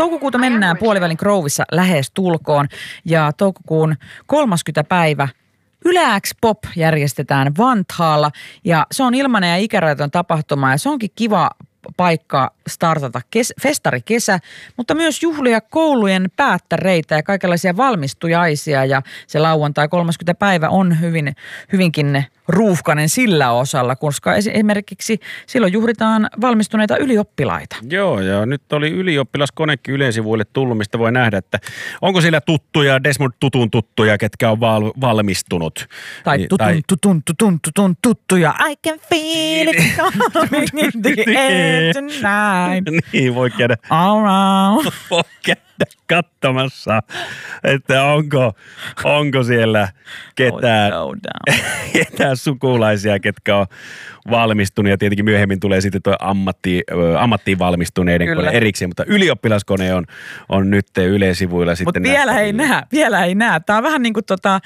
Toukokuuta mennään puolivälin Groovissa lähes tulkoon ja toukokuun 30. päivä Yle X Pop järjestetään Vantaalla ja se on ilmainen ja ikärajaton tapahtuma ja se onkin kiva paikka startata festarikesä, mutta myös juhlia koulujen päättäreitä ja kaikenlaisia valmistujaisia ja se lauantai 30. päivä on hyvinkin ruuhkainen sillä osalla, koska esimerkiksi silloin juhlitaan valmistuneita ylioppilaita. Joo, ja nyt oli ylioppilaskonekin yleisivuille tullut, mistä voi nähdä, että onko siellä tuttuja, Desmond Tutun tuttuja, ketkä on valmistunut. Tai tuttuja. I can feel it coming in the air tonight. Niin, voi käydä. Voi käydä katsomassa, että onko siellä ketään sukulaisia, ketkä on valmistunut. Ja tietenkin myöhemmin tulee sitten tuo ammattiin valmistuneiden kone erikseen, mutta ylioppilaskone on nyt yleisivuilla sitten. Mutta vielä ei näe. Tämä on vähän niin kuin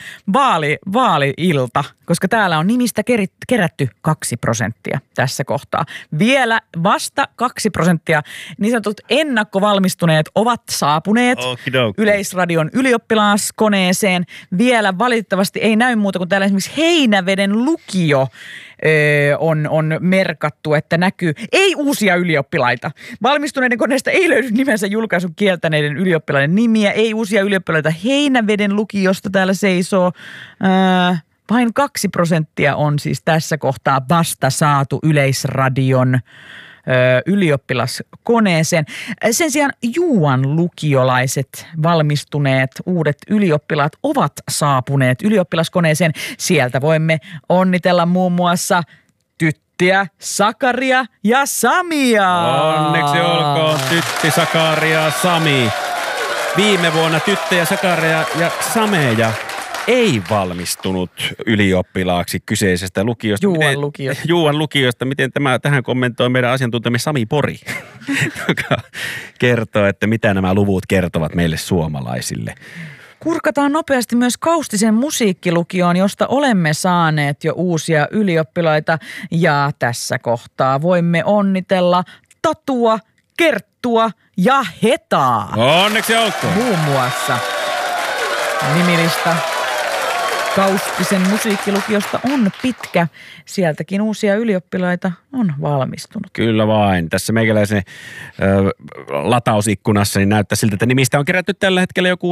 vaali-ilta, koska täällä on nimistä kerätty 2% tässä kohtaa. Vielä vasta 2% niin sanotut ennakkovalmistuneet ovat saapuneet Yleisradion ylioppilaskoneeseen. Vielä valitettavasti ei näy muuta kuin täällä esimerkiksi Heinäveden lukio on merkattu, että näkyy. Ei uusia ylioppilaita. Valmistuneiden koneesta ei löydy nimensä julkaisun kieltäneiden ylioppilaiden nimiä. Ei uusia ylioppilaita Heinäveden lukiosta täällä seisoo. Vain 2% on siis tässä kohtaa vasta saatu Yleisradion ylioppilaskoneeseen. Sen sijaan Juuan lukiolaiset valmistuneet uudet ylioppilaat ovat saapuneet ylioppilaskoneeseen. Sieltä voimme onnitella muun muassa Tyttiä, Sakaria ja Samia. Onneksi olkoon Tytti, Sakaria, Sami. Viime vuonna Tyttejä, Sakaria ja Sameja ei valmistunut ylioppilaaksi kyseisestä lukiosta. Juuan lukiosta. Miten tähän kommentoi meidän asiantuntijamme Sami Pori, joka kertoo, että mitä nämä luvut kertovat meille suomalaisille. Kurkataan nopeasti myös Kaustisen musiikkilukioon, josta olemme saaneet jo uusia ylioppilaita. Ja tässä kohtaa voimme onnitella Tatua, Kerttua ja Hetaa. Onneksi olkoon. Muun muassa nimilista Kaustisen musiikkilukiosta on pitkä. Sieltäkin uusia ylioppilaita on valmistunut. Kyllä vain. Tässä meikäläisen latausikkunassa niin näyttää siltä, että nimistä on kerätty tällä hetkellä jo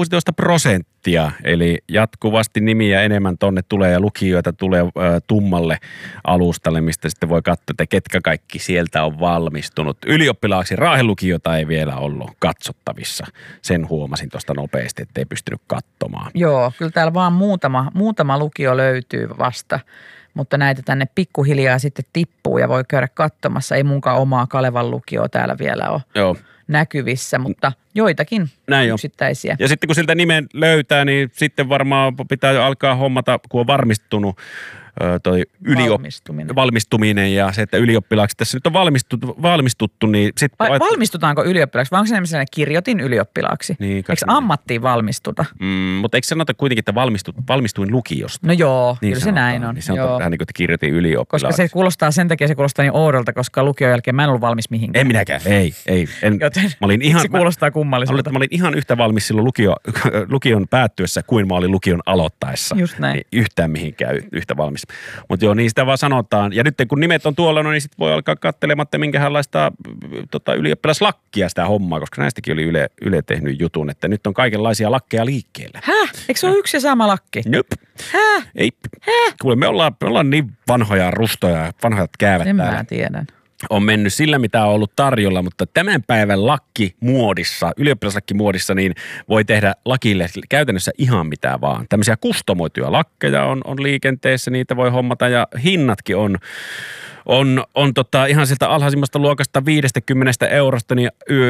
16%. Eli jatkuvasti nimiä enemmän tonne tulee ja lukijoita tulee tummalle alustalle, mistä sitten voi katsoa, että ketkä kaikki sieltä on valmistunut. Ylioppilaaksi Raahen lukiota ei vielä ollut katsottavissa. Sen huomasin tuosta nopeasti, ettei pystynyt katsomaan. Joo, kyllä täällä vaan muutama lukio löytyy vasta. Mutta näitä tänne pikkuhiljaa sitten tippuu ja voi käydä katsomassa. Ei munkaan omaa Kalevan lukioa täällä vielä ole näkyvissä, mutta joitakin yksittäisiä. Ja sitten kun siltä nimen löytää, niin sitten varmaan pitää alkaa hommata, kun on varmistunut toi valmistuminen ja se, että ylioppilaaksi tässä nyt on valmistuttu, niin sitten... Valmistutaanko ylioppilaaksi? Vai onko se sellainen kirjoitin ylioppilaaksi? Niin, eikö ammattiin valmistuta? Mutta eikö sanota kuitenkin, että valmistuin lukiosta? No joo, niin kyllä se näin on. Niin se on vähän niin kuin, että kirjoitin ylioppilaaksi. Koska se kuulostaa sen takia, niin oudolta, koska lukion jälkeen mä en ollut valmis mihinkään. En minäkään, ei. Joten mä olin ihan, se kuulostaa kummalliselta. Mä olin ihan yhtä valmis silloin lukion päättyessä kuin mä olin lukion aloittaessa. Just näin. Niin yhtään mihinkään yhtä valmis. Mutta joo, niin sitä vaan sanotaan. Ja nyt kun nimet on tuolla, niin sitten voi alkaa katselematta minkälaista ylioppilaslakkia sitä hommaa, koska näistäkin oli Yle tehnyt jutun, että nyt on kaikenlaisia lakkeja liikkeellä. Häh? Eikö se ole yksi ja sama lakki? Nöp. Häh? Ei. Häh? Kuule, me ollaan niin vanhoja rustoja, vanhoja käävät sen täällä. Mä tiedän. On mennyt sillä, mitä on ollut tarjolla, mutta tämän päivän lakkimuodissa, ylioppilaslakkimuodissa, niin voi tehdä lakille käytännössä ihan mitä vaan. Tämmöisiä kustomoituja lakkeja on liikenteessä, niitä voi hommata ja hinnatkin on ihan sieltä alhaisimmasta luokasta 50 eurosta niin